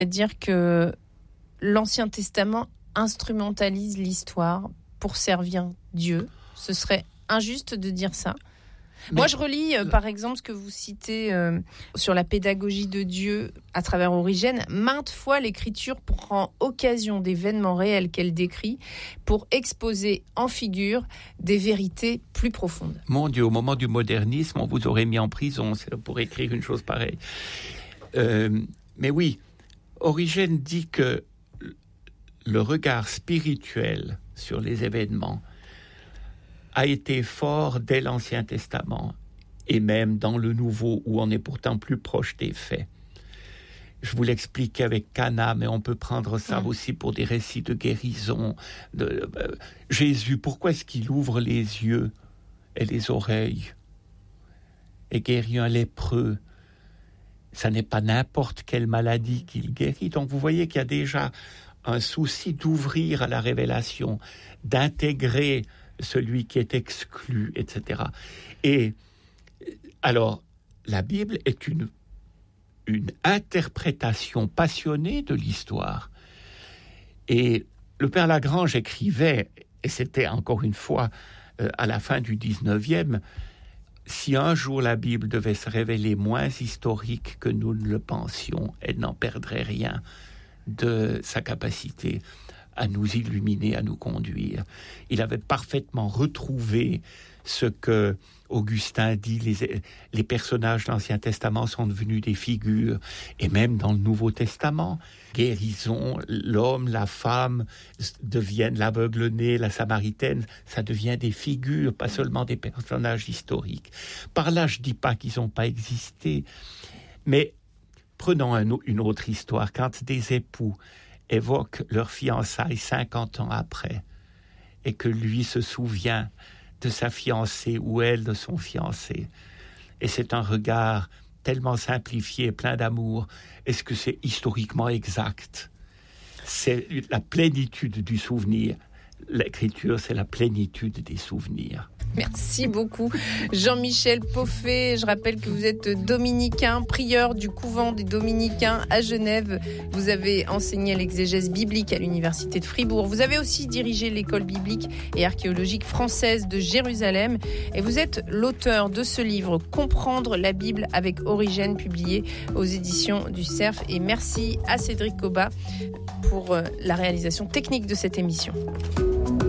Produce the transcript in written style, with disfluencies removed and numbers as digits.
Dire que l'Ancien Testament instrumentalise l'histoire pour servir Dieu. Ce serait injuste de dire ça. Moi, je relis, par exemple, ce que vous citez sur la pédagogie de Dieu à travers Origène. Maintes fois, l'Écriture prend occasion d'événements réels qu'elle décrit pour exposer en figure des vérités plus profondes. Mon Dieu, au moment du modernisme, on vous aurait mis en prison pour écrire une chose pareille. Mais oui, Origène dit que le regard spirituel sur les événements a été fort dès l'Ancien Testament et même dans le Nouveau où on est pourtant plus proche des faits. Je vous l'explique avec Cana, mais on peut prendre ça aussi pour des récits de guérison. Jésus, pourquoi est-ce qu'il ouvre les yeux et les oreilles et guérit un lépreux? Ça n'est pas n'importe quelle maladie qu'il guérit. Donc vous voyez qu'il y a déjà un souci d'ouvrir à la révélation, d'intégrer celui qui est exclu, etc. Et alors, la Bible est une interprétation passionnée de l'histoire. Et le Père Lagrange écrivait, et c'était encore une fois à la fin du 19e, si un jour la Bible devait se révéler moins historique que nous ne le pensions, elle n'en perdrait rien de sa capacité à nous illuminer, à nous conduire. Il avait parfaitement retrouvé ce que Augustin dit, les personnages de l'Ancien Testament sont devenus des figures, et même dans le Nouveau Testament, guérison, l'homme, la femme deviennent l'aveugle-né, la Samaritaine, ça devient des figures, pas seulement des personnages historiques. Par là, je ne dis pas qu'ils n'ont pas existé, mais prenons une autre histoire. Quand des époux évoquent leur fiançailles 50 ans après, et que lui se souvient de sa fiancée ou elle de son fiancé, et c'est un regard tellement simplifié, plein d'amour, est-ce que c'est historiquement exact? C'est la plénitude du souvenir. L'écriture, c'est la plénitude des souvenirs. Merci beaucoup, Jean-Michel Pauffet. Je rappelle que vous êtes dominicain, prieur du couvent des dominicains à Genève. Vous avez enseigné l'exégèse biblique à l'université de Fribourg. Vous avez aussi dirigé l'école biblique et archéologique française de Jérusalem. Et vous êtes l'auteur de ce livre « Comprendre la Bible avec Origène » publié aux éditions du Cerf. Et merci à Cédric Cobat pour la réalisation technique de cette émission.